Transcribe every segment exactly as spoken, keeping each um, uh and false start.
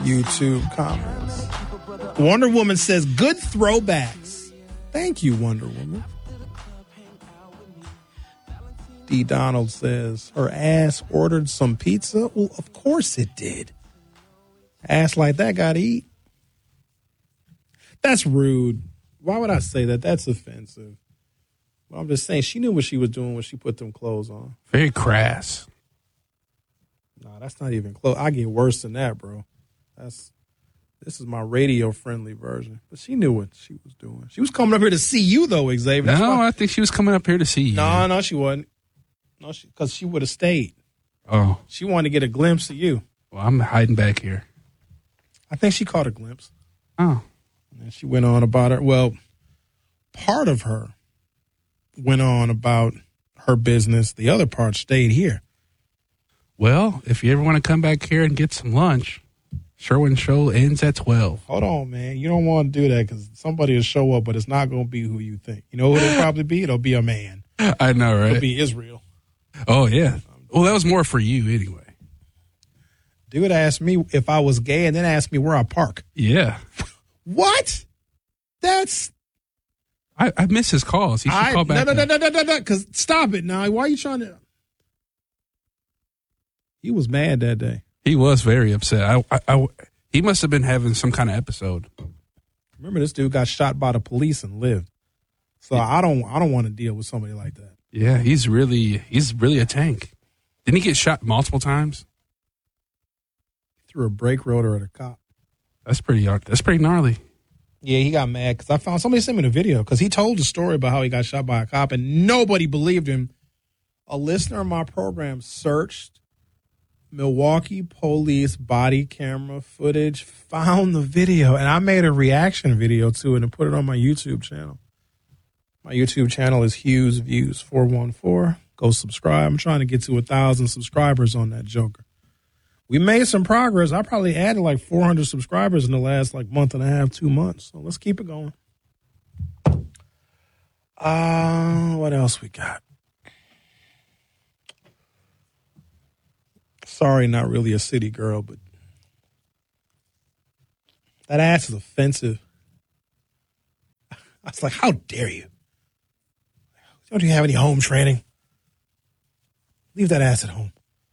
YouTube comments. Wonder Woman says, good throwbacks. Thank you, Wonder Woman. D. Donald says, her ass ordered some pizza? Well, of course it did. Ass like that got to eat. That's rude. Why would I say that? That's offensive. Well, I'm just saying, she knew what she was doing when she put them clothes on. Very crass. Nah, that's not even close. I get worse than that, bro. That's This is my radio-friendly version. But she knew what she was doing. She was coming up here to see you, though, Xavier. That's no, why. I think she was coming up here to see you. No, no, she wasn't. No, because she, she would have stayed. Oh. She wanted to get a glimpse of you. Well, I'm hiding back here. I think she caught a glimpse. Oh. And she went on about her. Well, part of her went on about her business. The other part stayed here. Well, if you ever want to come back here and get some lunch, Sherwin Show ends at twelve. Hold on, man. You don't want to do that because somebody will show up, but it's not going to be who you think. You know who it'll probably be? It'll be a man. I know, right? It'll be Israel. Oh, yeah. Well, that was more for you anyway. Dude asked me if I was gay and then asked me where I park. Yeah. What? That's... I, I miss his calls. He should I, call back. No, no, no, no, no, no, because stop it now. Why are you trying to... He was mad that day. He was very upset. I, I, I, he must have been having some kind of episode. Remember, this dude got shot by the police and lived. So I don't I don't want to deal with somebody like that. Yeah, he's really he's really a tank. Didn't he get shot multiple times? Threw a brake rotor at a cop. That's pretty that's pretty gnarly. Yeah, he got mad because I found somebody sent me the video because he told the story about how he got shot by a cop and nobody believed him. A listener of my program searched Milwaukee police body camera footage, found the video, and I made a reaction video to it and put it on my YouTube channel. My YouTube channel is Hughes Views four one four. Go subscribe. I'm trying to get to a thousand subscribers on that joker. We made some progress. I probably added like four hundred subscribers in the last like month and a half, two months. So let's keep it going. Uh, what else we got? Sorry, not really a city girl, but that ass is offensive. I was like, how dare you? Don't you have any home training? Leave that ass at home.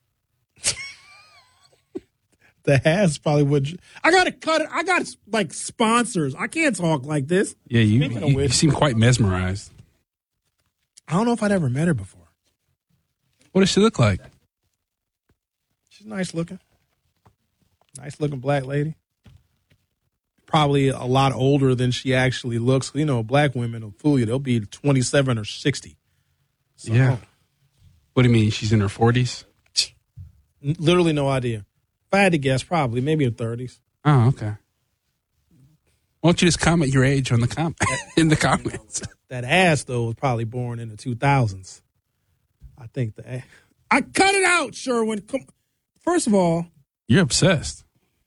The ass probably would. I got to cut it. I got like sponsors. I can't talk like this. Yeah, you, you, you seem quite mesmerized. I don't know if I'd ever met her before. What does she look like? She's nice looking. Nice looking black lady. Probably a lot older than she actually looks. You know, black women will fool you. They'll be twenty-seven or sixty. So, yeah. What do you mean? She's in her forties? Literally no idea. If I had to guess, probably. Maybe her thirties. Oh, okay. Why don't you just comment your age on the com- in the comments? That ass, though, was probably born in the two thousands. I think the ass. I cut it out, Sherwin. Come. First of all. You're obsessed.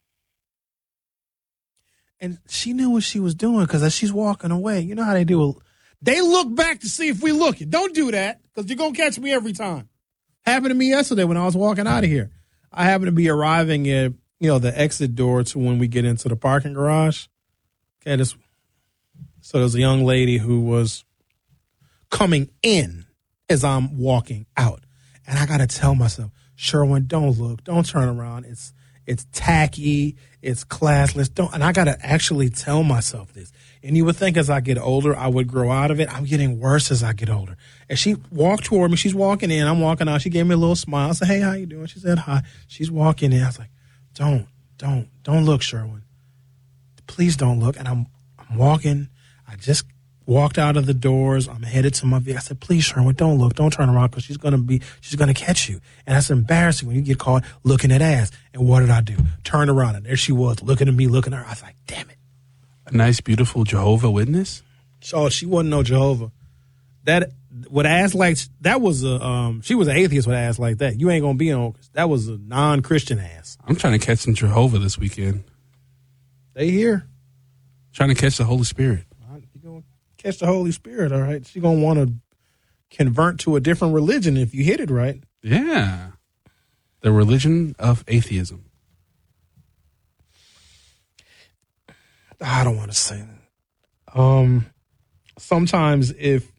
And she knew what she was doing because as she's walking away, you know how they do. They look back to see if we looking. Don't do that because you're going to catch me every time. Happened to me yesterday when I was walking out of here. I happened to be arriving at, you know, the exit door to when we get into the parking garage. Okay, this, so there's a young lady who was coming in as I'm walking out. And I got to tell myself, Sherwin, don't look. Don't turn around. It's it's tacky. It's classless. Don't. And I got to actually tell myself this. And you would think as I get older, I would grow out of it. I'm getting worse as I get older. And she walked toward me. She's walking in. I'm walking out. She gave me a little smile. I said, hey, how you doing? She said, hi. She's walking in. I was like, don't, don't, don't look, Sherwin. Please don't look. And I'm I'm walking. I just walked out of the doors. I'm headed to my vehicle. I said, please, Sherwin, don't look. Don't turn around because she's going to be, she's going to catch you. And that's embarrassing when you get caught looking at ass. And what did I do? Turned around and there she was looking at me, looking at her. I was like, damn it. A nice, beautiful Jehovah Witness? So she wasn't no Jehovah. That, with ass like, that was a, um, she was an atheist with ass like that. You ain't going to be on, that was a non-Christian ass. I'm trying to catch some Jehovah this weekend. They here. Trying to catch the Holy Spirit. You're going to catch the Holy Spirit, all right? She's going to want to convert to a different religion if you hit it right. Yeah. The religion of atheism. I don't want to say that. Um, sometimes if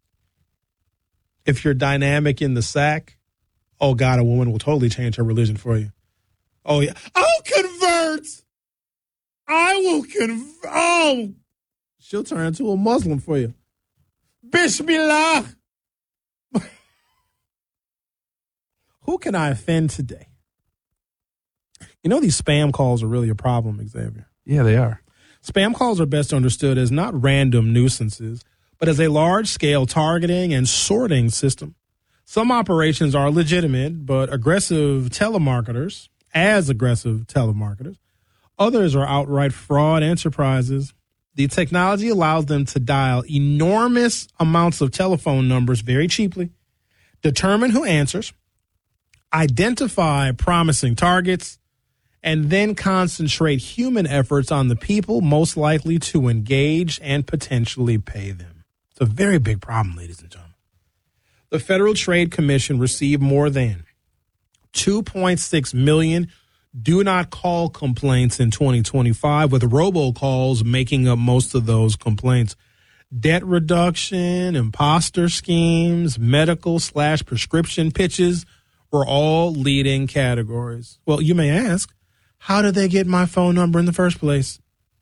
if you're dynamic in the sack, oh God, a woman will totally change her religion for you. Oh yeah, I'll convert. I will convert. Oh, she'll turn into a Muslim for you. Bismillah. Who can I offend today? You know these spam calls are really a problem, Xavier. Yeah, they are. Spam calls are best understood as not random nuisances, but as a large-scale targeting and sorting system. Some operations are legitimate, but aggressive telemarketers, as aggressive telemarketers, others are outright fraud enterprises. The technology allows them to dial enormous amounts of telephone numbers very cheaply, determine who answers, identify promising targets, and then concentrate human efforts on the people most likely to engage and potentially pay them. It's a very big problem, ladies and gentlemen. The Federal Trade Commission received more than two point six million do not call complaints in twenty twenty-five, with robocalls making up most of those complaints. Debt reduction, imposter schemes, medical slash prescription pitches were all leading categories. Well, you may ask, how did they get my phone number in the first place?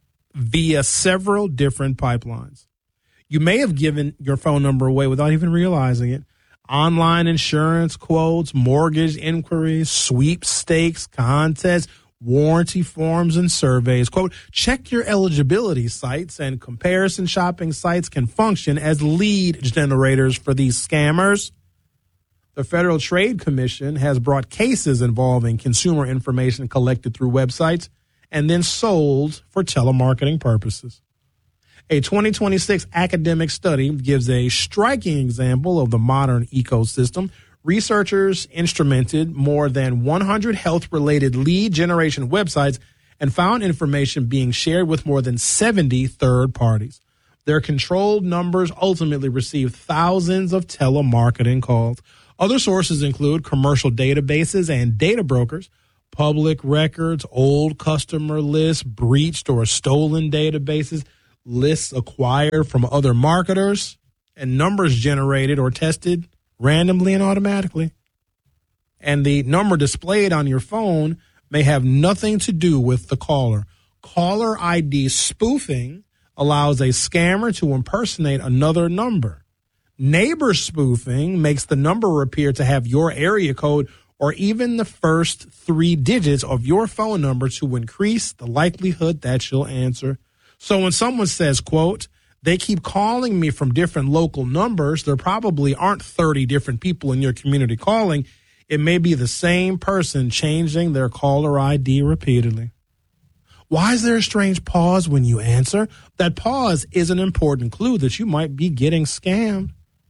Via several different pipelines. You may have given your phone number away without even realizing it. Online insurance quotes, mortgage inquiries, sweepstakes, contests, warranty forms, and surveys. Quote, check your eligibility sites, and comparison shopping sites can function as lead generators for these scammers. The Federal Trade Commission has brought cases involving consumer information collected through websites and then sold for telemarketing purposes. A twenty twenty-six academic study gives a striking example of the modern ecosystem. Researchers instrumented more than one hundred health-related lead generation websites and found information being shared with more than seventy third parties. Their controlled numbers ultimately received thousands of telemarketing calls. Other sources include commercial databases and data brokers, public records, old customer lists, breached or stolen databases, lists acquired from other marketers, and numbers generated or tested randomly and automatically. And the number displayed on your phone may have nothing to do with the caller. Caller I D spoofing allows a scammer to impersonate another number. Neighbor spoofing makes the number appear to have your area code or even the first three digits of your phone number to increase the likelihood that you'll answer. So when someone says, quote, they keep calling me from different local numbers, there probably aren't thirty different people in your community calling. It may be the same person changing their caller I D repeatedly. Why is there a strange pause when you answer? That pause is an important clue that you might be getting scammed.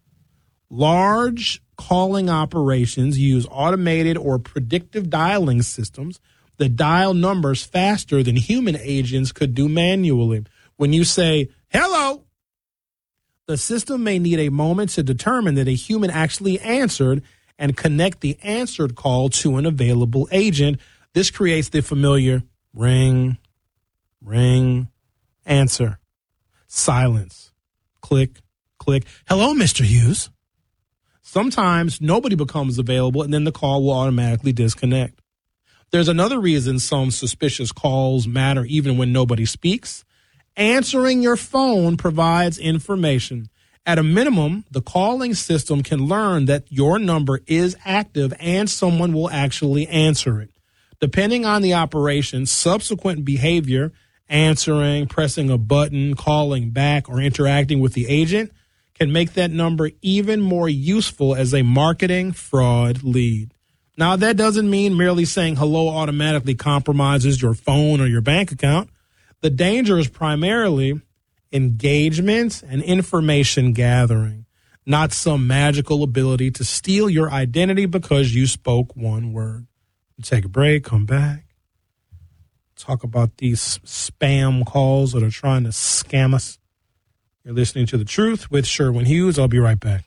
Large calling operations use automated or predictive dialing systems that dial numbers faster than human agents could do manually. When you say, hello, the system may need a moment to determine that a human actually answered and connect the answered call to an available agent. This creates the familiar ring, ring, answer, silence, click, click. Hello, Mister Hughes. Sometimes nobody becomes available and then the call will automatically disconnect. There's another reason some suspicious calls matter even when nobody speaks. Answering your phone provides information. At a minimum, the calling system can learn that your number is active and someone will actually answer it. Depending on the operation, subsequent behavior, answering, pressing a button, calling back, or interacting with the agent can make that number even more useful as a marketing fraud lead. Now, that doesn't mean merely saying hello automatically compromises your phone or your bank account. The danger is primarily engagement and information gathering, not some magical ability to steal your identity because you spoke one word. We'll take a break, come back, talk about these spam calls that are trying to scam us. You're listening to The Truth with Sherwin Hughes. I'll be right back.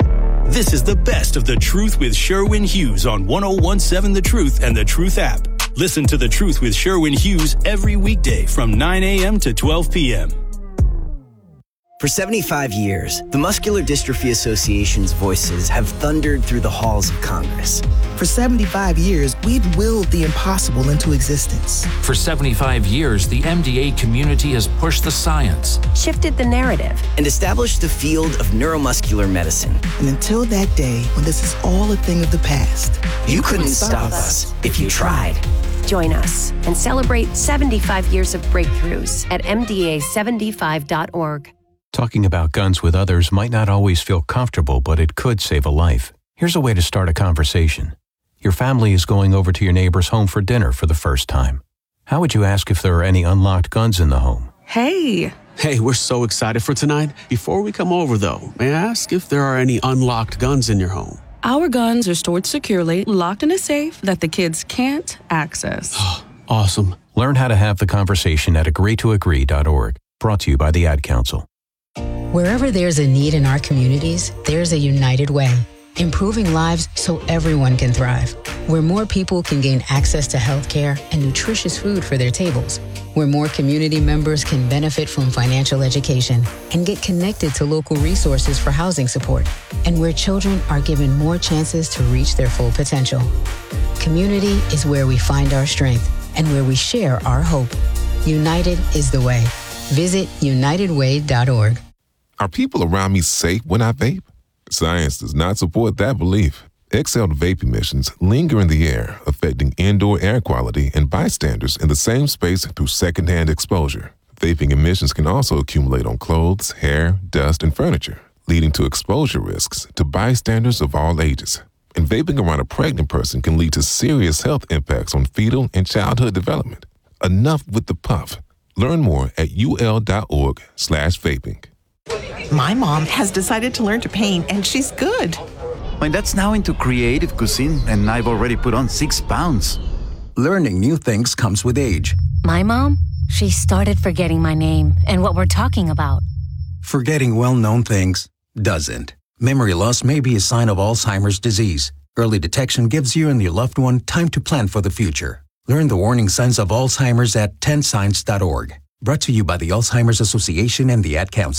This is the best of The Truth with Sherwin Hughes on one oh one seven The Truth and The Truth app. Listen to The Truth with Sherwin Hughes every weekday from nine a.m. to twelve p.m. For seventy-five years, the Muscular Dystrophy Association's voices have thundered through the halls of Congress. For seventy-five years, we've willed the impossible into existence. For seventy-five years, the M D A community has pushed the science, shifted the narrative, and established the field of neuromuscular medicine. And until that day, when this is all a thing of the past, you, you couldn't stop us if you tried. Join us and celebrate seventy-five years of breakthroughs at M D A seventy-five dot org. Talking about guns with others might not always feel comfortable, but it could save a life. Here's a way to start a conversation. Your family is going over to your neighbor's home for dinner for the first time. How would you ask if there are any unlocked guns in the home? Hey. Hey, we're so excited for tonight. Before we come over, though, may I ask if there are any unlocked guns in your home? Our guns are stored securely, locked in a safe that the kids can't access. Awesome. Learn how to have the conversation at agree to agree dot org. Brought to you by the Ad Council. Wherever there's a need in our communities, there's a United Way, improving lives so everyone can thrive. Where more people can gain access to health care and nutritious food for their tables. Where more community members can benefit from financial education and get connected to local resources for housing support. And where children are given more chances to reach their full potential. Community is where we find our strength and where we share our hope. United is the way. Visit united way dot org. Are people around me safe when I vape? Science does not support that belief. Exhaled vape emissions linger in the air, affecting indoor air quality and bystanders in the same space through secondhand exposure. Vaping emissions can also accumulate on clothes, hair, dust, and furniture, leading to exposure risks to bystanders of all ages. And vaping around a pregnant person can lead to serious health impacts on fetal and childhood development. Enough with the puff. Learn more at ul.org slash vaping. My mom has decided to learn to paint, and she's good. My dad's now into creative cuisine, and I've already put on six pounds. Learning new things comes with age. My mom, she started forgetting my name and what we're talking about. Forgetting well-known things doesn't. Memory loss may be a sign of Alzheimer's disease. Early detection gives you and your loved one time to plan for the future. Learn the warning signs of Alzheimer's at ten signs dot org. Brought to you by the Alzheimer's Association and the Ad Council.